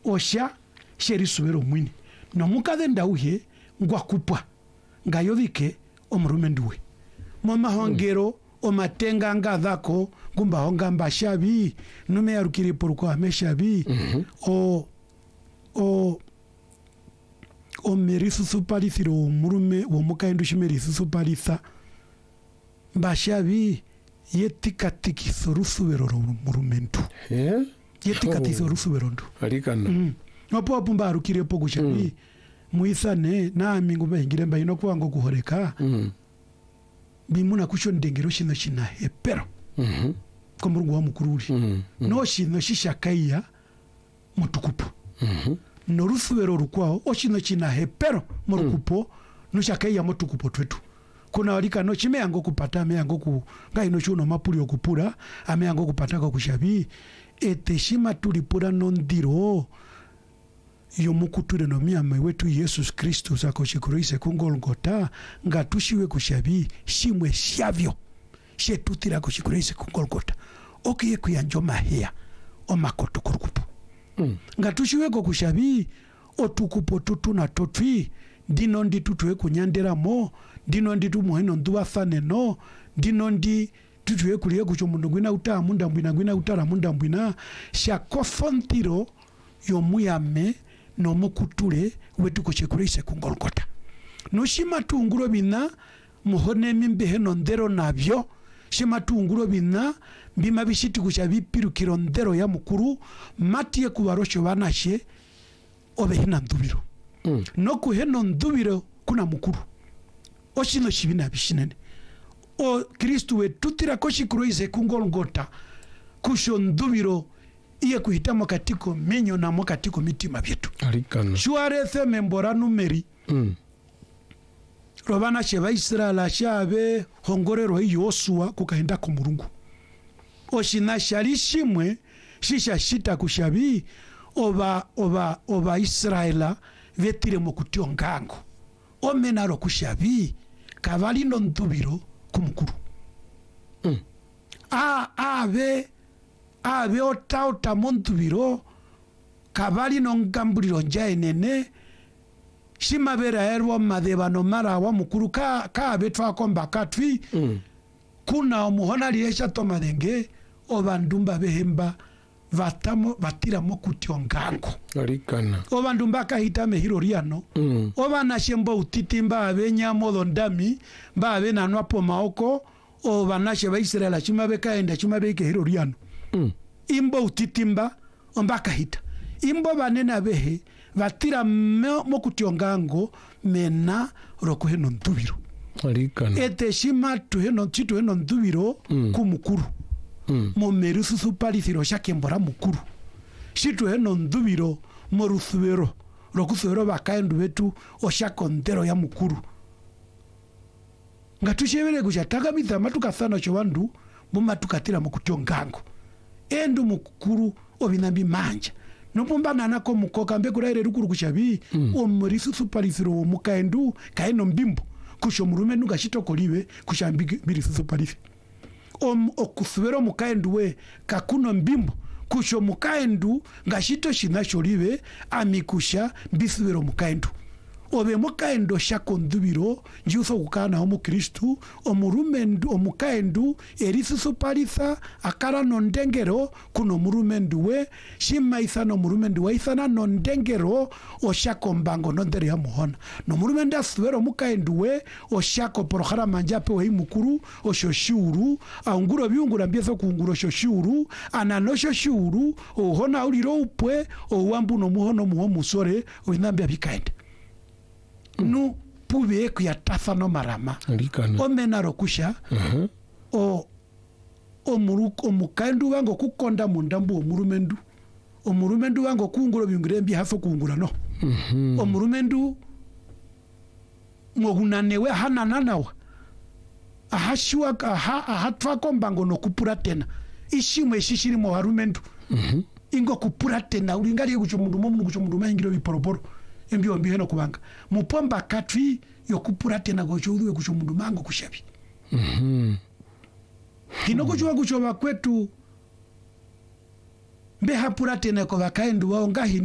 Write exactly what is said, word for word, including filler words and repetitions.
osha sheri subero mwini no mukade ndauhe ngwa kupwa ngayodike omurume nduwe mama hongero o matenga ngadhako gumba honga mbashabi nume yarukiri poruko ameshabi mm-hmm. o o o merisu suparithiro murume wo mukaendu shimerisu suparitha mbashabi yetikatiki sorusubero murume ndu yeah? yetikatiki oh. sorusubero ndu alikana mm. opo pumba arukire pogo shabi mm. muisane na mingu bahingire mbayino kwango kuhoreka mm. bimuna kusho ndengero shino shina hepero mhm komurungu wa mukururi mm -hmm. no shino shishakaiya mutukupu mhm no rusubero rukwao oshino shina hepero murukupo mm. no shakaiya mutukupo twetu kuna walika no chime yango kupata me yango ku ngai no chuno mapuli okupura ame yango kupata ko kushabi eteshima tulipura nondiro yo mukuture no miyama wetu Yesus Kristo sakoshikurise kungolgota ngatushiwe kushabi shimwe shavyo shetutira kushikurise kungolgota okiye kuyanjo mahia omakoto kurukupu mm. ngatushiwe ko kushabi otukupo tutuna totwi dino ndi tutwe kunyandera mo dino ndi tumuheno nduwa fane no dino ndi tutwe kuliye kucho mundu gwina uta munda mbwina gwina utara munda mbwina shakofontiro yo muyame no mukutule wetu kuchikurise kungolgota no shima tunguro bina muhone mimbehe no ndero nabyo shima tunguro bina bima bishiti kushabipiru kirondero ya mukuru matiye kubarosho banashe obehina ndubiro mm. no kuheno ndubiro kuna mukuru oshino shibina bishinene o Kristo wetu tira kuchikurise kungolgota kusho ndubiro iye kuhitamo katiko menyo na mwakatiko mitima vyetu alikana shuarete membora numeri mm. robana sheba Israela shabe hongorero Yosua kukaenda ku Murungu oshina shalishimwe shisha shita kushabi oba oba oba Israela vetire mu kutyo ngango omenaro kushabi kavali no ntubiro kumukuru mm. a ave abe ota ota montubiro kabali no ngambuliro njaenene shimabera erwo madebano mara wa mukuru ka ka betwa komba katwi mm. kuna omuhona liesha tomadenge obandumba behemba vatamo vatira mokutyo ngango alikana obandumba kahita mehiro riano mm. obana shembo utitimba abenya modo ndami babe nanwa po maoko obanashe ba Israela chimabe kaenda chimabe ke hiro riano mm. imbo utitimba ombaka hita imbo banena behe vatira mokutyongango mena rokuheno ntubiro alikana ete shima tuheno chitu heno ntubiro mm. kumukuru mm. mo merusu suparithiro shakembora mukuru shitu heno ntubiro mo rusubero rokusubero bakaendu betu oshakondero ya mukuru ngatushebele kushataka bitama tukasana chowandu muma tukatira mokutyongango endu mukuru obinambi manja nopumbana nako mukoka mbe kuraire rukuru kushabi mm. omurisu suparithiro mukaendu kaeno mbimbo kusho murume nuga shitokoliwe kushambi birisu suparithi om okusubero mukaendu we kakuno mbimbo kusho mukaendu ngashito shinasholiwe amikusha bisubero mukaendu obe mukaendo shakondubiro njuso kukana omu Kristu omurumendu omukaendu erisusu paritha akara nondengero kuno murumendu we shima isano murumendu we isana nondengero oshakombango nondere ya muhona no murumenda suwero mukaendu we oshako porohara manjape we mukuru oshoshuru aunguro biungura mbieso kuunguro shoshuru ananosho shuru ohona uliro upwe owambu no muhono muho musore oinambia bikaende Mm. nu pube kuyatafa no marama alikana omena rokusha uh -huh. o omuruko omukandu wango kukonda mundambu omurumendu omurumendu wango kunguro byungirembi hafo kungura no mhm mm omurumendu ngogunanewe hanananawa ahashwa aha ahatwa kombango no kupura tena ishimwe shishiri mo harumendu mhm mm ingo kupura tena ulingaliye kuchomundu momu kuchomundu mangiro biporoporo embio mbiheno kubanga mupomba katwi yokupura tena gochoudwe kuchomundu mango kushabi mhm mm kino kuchwa kuchoba kwetu mbe hapura tena ko bakaendu wao ngahi